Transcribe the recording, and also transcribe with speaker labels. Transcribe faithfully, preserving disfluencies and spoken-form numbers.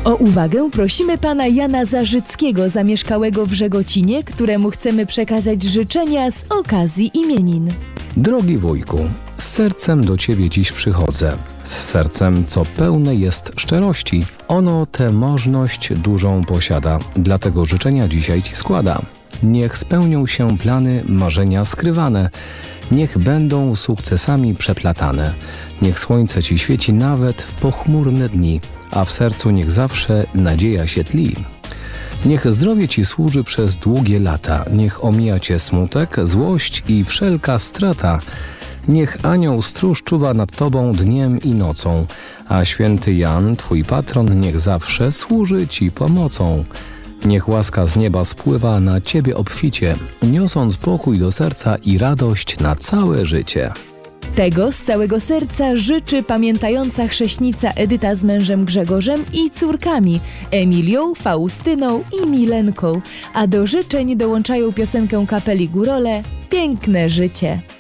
Speaker 1: O uwagę prosimy pana Jana Zarzyckiego, zamieszkałego w Żegocinie, któremu chcemy przekazać życzenia z okazji imienin.
Speaker 2: Drogi wujku, z sercem do ciebie dziś przychodzę. Z sercem, co pełne jest szczerości. Ono tę możność dużą posiada, dlatego życzenia dzisiaj ci składa. Niech spełnią się plany, marzenia skrywane. Niech będą sukcesami przeplatane. Niech słońce ci świeci nawet w pochmurne dni, a w sercu niech zawsze nadzieja się tli. Niech zdrowie ci służy przez długie lata. Niech omija cię smutek, złość i wszelka strata. Niech anioł stróż czuwa nad tobą dniem i nocą, a święty Jan, twój patron, niech zawsze służy ci pomocą. Niech łaska z nieba spływa na ciebie obficie, niosąc pokój do serca i radość na całe życie.
Speaker 1: Tego z całego serca życzy pamiętająca chrzestnica Edyta z mężem Grzegorzem i córkami Emilią, Faustyną i Milenką, a do życzeń dołączają piosenkę kapeli Górole „Piękne życie”.